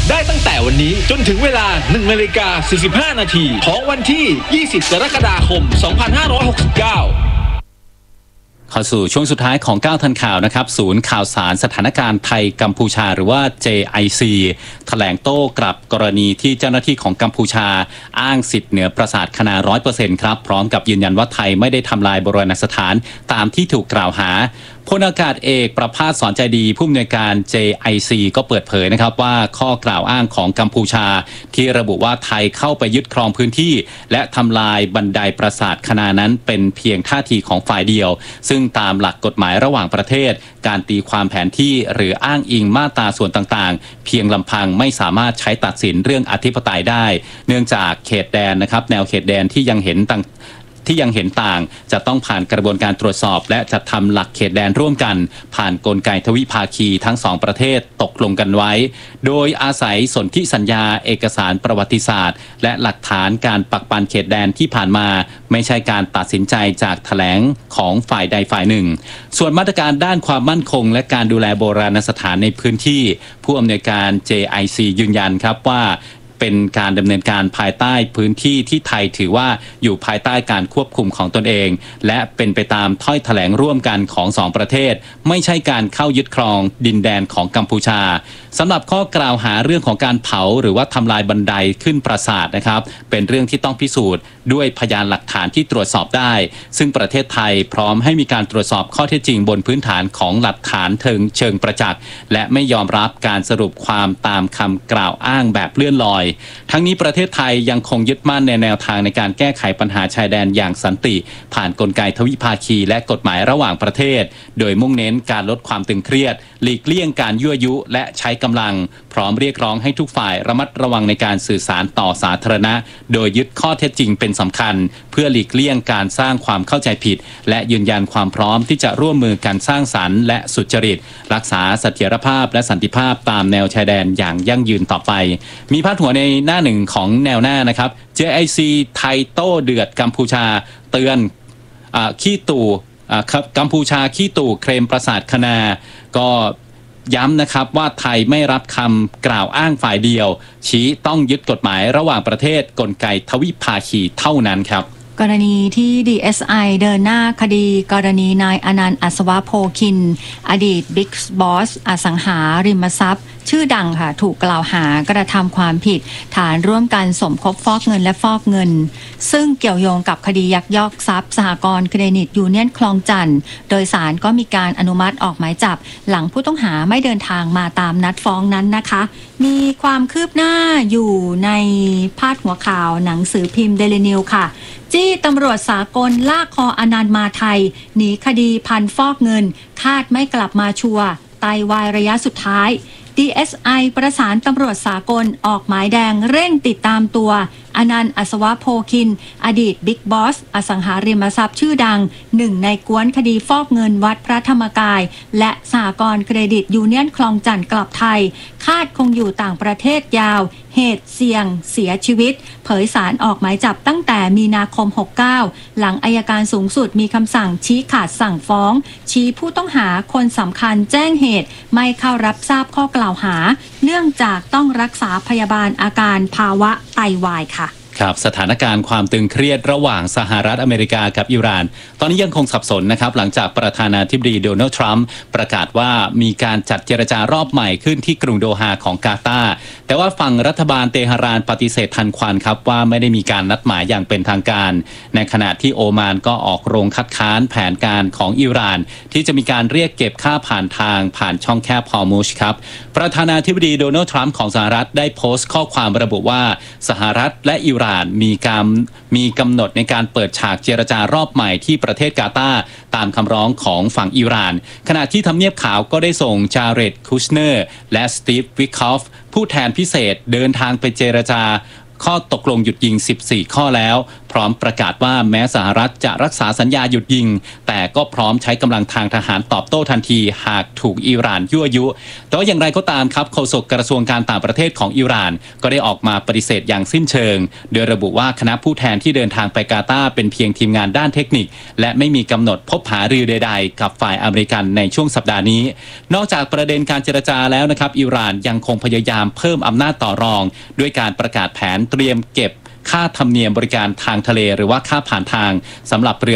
ได้ตั้งแต่วันนี้จนถึงเวลา 1:45 นาทีของวันที่ 20 กรกฎาคม 2569 เข้าสู่ช่วงสุดท้ายของ9ทันข่าวนะครับศูนย์ข่าวสารสถานการณ์ไทยกัมพูชาหรือว่า JIC แถลงโต้กลับกรณีที่เจ้าหน้าที่ของกัมพูชาอ้างสิทธิ์เหนือปราสาทคณา 100% ครับพร้อมกับยืนยันว่าไทยไม่ได้ทำลายโบราณสถานตามที่ถูกกล่าวหาพลอากาศเอกประภาสสอนใจดีผู้อำนวยการ JIC ก็เปิดเผยนะครับว่าข้อกล่าวอ้างของกัมพูชาที่ระบุว่าไทยเข้าไปยึดครองพื้นที่และทำลายบันไดปราสาทคณานั้นเป็นเพียงท่าทีของฝ่ายเดียวซึ่งตามหลักกฎหมายระหว่างประเทศการตีความแผนที่หรืออ้างอิงมาตราส่วนต่างๆเพียงลำพังไม่สามารถใช้ตัดสินเรื่องอธิปไตยได้เนื่องจากเขตแดนนะครับแนวเขตแดนที่ยังเห็นต่างจะต้องผ่านกระบวนการตรวจสอบและจัดทำหลักเขตแดนร่วมกันผ่านกลไกทวิภาคีทั้งสองประเทศตกลงกันไว้โดยอาศัยสนธิสัญญาเอกสารประวัติศาสตร์และหลักฐานการปักปันเขตแดนที่ผ่านมาไม่ใช่การตัดสินใจจากแถลงของฝ่ายใดฝ่ายหนึ่งส่วนมาตรการด้านความมั่นคงและการดูแลโบราณสถานในพื้นที่ผู้อำนวยการ JIC ยืนยันครับว่าเป็นการดำเนินการภายใต้พื้นที่ที่ไทยถือว่าอยู่ภายใต้การควบคุมของตนเองและเป็นไปตามถ้อยแถลงร่วมกันของสองประเทศไม่ใช่การเข้ายึดครองดินแดนของกัมพูชาสำหรับข้อกล่าวหาเรื่องของการเผาหรือว่าทำลายบันไดขึ้นปราสาทนะครับเป็นเรื่องที่ต้องพิสูจน์ด้วยพยานหลักฐานที่ตรวจสอบได้ซึ่งประเทศไทยพร้อมให้มีการตรวจสอบข้อเท็จจริงบนพื้นฐานของหลักฐานเชิงประจักษ์และไม่ยอมรับการสรุปความตามคำกล่าวอ้างแบบเลื่อนลอยทั้งนี้ประเทศไทยยังคงยึดมั่นในแนวทางในการแก้ไขปัญหาชายแดนอย่างสันติผ่านกลไกทวิภาคีและกฎหมายระหว่างประเทศโดยมุ่งเน้นการลดความตึงเครียดหลีกเลี่ยงการยั่วยุและใช้กำลังพร้อมเรียกร้องให้ทุกฝ่ายระมัดระวังในการสื่อสารต่อสาธารณะโดยยึดข้อเท็จจริงเป็นสำคัญเพื่อหลีกเลี่ยงการสร้างความเข้าใจผิดและยืนยันความพร้อมที่จะร่วมมือกันสร้างสรรค์และสุจริตรักษาเสถียรภาพและสันติภาพตามแนวชายแดนอย่างยั่งยืนต่อไปมีพาดหัวในหน้าหนึ่งของแนวหน้านะครับ JIC ไทยโต้เดือดกัมพูชาเตือนขี้ตู่กัมพูชาขี้ตู่เคลมปราสาทคณาก็ย้ำนะครับว่าไทยไม่รับคำกล่าวอ้างฝ่ายเดียวชี้ต้องยึดกฎหมายระหว่างประเทศกลไกทวิภาคีเท่านั้นครับกรณีที่ DSI เดินหน้าคดีกรณีนายอนันต์อัศวโพคินอดีตบิ๊กบอสอสังหาริมทรัพย์ชื่อดังค่ะถูกกล่าวหากระทำความผิดฐานร่วมกันสมคบฟอกเงินและฟอกเงินซึ่งเกี่ยวโยงกับคดียักยอกทรัพย์สหกรณ์เครดิตยูเนียนคลองจันทน์โดยศาลก็มีการอนุมัติออกหมายจับหลังผู้ต้องหาไม่เดินทางมาตามนัดฟ้องนั้นนะคะมีความคืบหน้าอยู่ในพาดหัวข่าวหนังสือพิมพ์เดลินิวค่ะจี้ตำรวจสากลลากคออนันต์มาไทยหนีคดีพันฟอกเงินคาดไม่กลับมาชัวร์ไตวายระยะสุดท้าย DSI ประสานตำรวจสากลออกหมายแดงเร่งติดตามตัวอนันต์อัศวโพคินอดีตบิ๊กบอสอสังหาริมทรัพย์ชื่อดังหนึ่งในกวนคดีฟอกเงินวัดพระธรรมกายและสหกรณ์เครดิตยูเนียนคลองจันทน์กลับไทยคาดคงอยู่ต่างประเทศยาวเหตุเสี่ยงเสียชีวิตเผยศาลออกหมายจับตั้งแต่มีนาคม 69 หลังอัยการสูงสุดมีคำสั่งชี้ขาดสั่งฟ้องชี้ผู้ต้องหาคนสำคัญแจ้งเหตุไม่เข้ารับทราบข้อกล่าวหาเนื่องจากต้องรักษาพยาบาลอาการภาวะไตวายค่ะครับสถานการณ์ความตึงเครียดระหว่างสหรัฐอเมริกากับอิหร่านตอนนี้ยังคงสับสนนะครับหลังจากประธานาธิบดีโดนัลด์ทรัมป์ประกาศว่ามีการจัดเจรจารอบใหม่ขึ้นที่กรุงโดฮาของกาตาร์แต่ว่าฝั่งรัฐบาลเตหะรานปฏิเสธทันควันครับว่าไม่ได้มีการนัดหมายอย่างเป็นทางการในขณะที่โอมานก็ออกโรงคัดค้านแผนการของอิหร่านที่จะมีการเรียกเก็บค่าผ่านทางผ่านช่องแคบฮอร์มุซครับประธานาธิบดีโดนัลด์ทรัมป์ของสหรัฐได้โพสต์ข้อความระบุว่าสหรัฐและอิหร่านมีกำหนดในการเปิดฉากเจรจารอบใหม่ที่ประเทศกาตาร์ตามคำร้องของฝั่งอิหร่านขณะที่ทำเนียบขาวก็ได้ส่งจาเรดคูชเนอร์และสตีฟวิคคอฟผู้แทนพิเศษเดินทางไปเจรจาข้อตกลงหยุดยิง14ข้อแล้วพร้อมประกาศว่าแม้สหรัฐจะรักษาสัญญาหยุดยิงแต่ก็พร้อมใช้กำลังทางทหารตอบโต้ทันทีหากถูกอิหร่านยั่วยุแต่ว่าอย่างไรก็ตามครับโฆษกกระทรวงการต่างประเทศของอิหร่านก็ได้ออกมาปฏิเสธอย่างสิ้นเชิงโดยระบุว่าคณะผู้แทนที่เดินทางไปกาตาร์เป็นเพียงทีมงานด้านเทคนิคและไม่มีกำหนดพบหารือใดๆกับฝ่ายอเมริกันในช่วงสัปดาห์นี้นอกจากประเด็นการเจรจาแล้วนะครับอิหร่านยังคงพยายามเพิ่มอำนาจต่อรองด้วยการประกาศแผนเตรียมเก็บค่าธรรมเนียมบริการทางทะเลหรือว่าค่าผ่านทางสำหรับเรือ